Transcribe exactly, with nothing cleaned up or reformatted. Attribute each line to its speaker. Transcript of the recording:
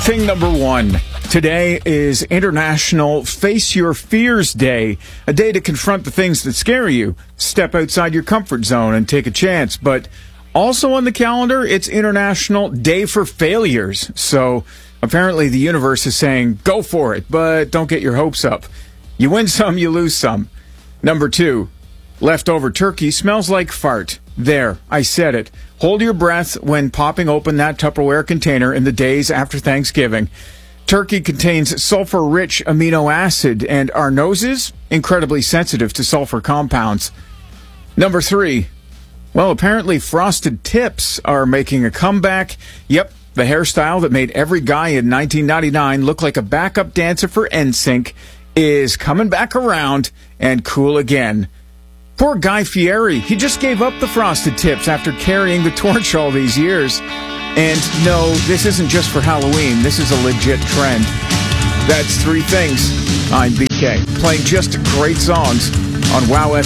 Speaker 1: Thing number one. Today is International Face Your Fears Day, a day to confront the things that scare you, step outside your comfort zone and take a chance. But also on the calendar, it's International Day for Failures. So apparently the universe is saying, go for it, but don't get your hopes up. You win some, you lose some. Number two, leftover turkey smells like fart. There, I said it. Hold your breath when popping open that Tupperware container in the days after Thanksgiving. Turkey contains sulfur-rich amino acid, and our noses, incredibly sensitive to sulfur compounds. Number three, well, apparently frosted tips are making a comeback. Yep, the hairstyle that made every guy in nineteen ninety-nine look like a backup dancer for N Sync is coming back around and cool again. Poor Guy Fieri, he just gave up the frosted tips after carrying the torch all these years. And no, this isn't just for Halloween. This is a legit trend. That's Three Things. I'm B K, playing just great songs on Wow F M.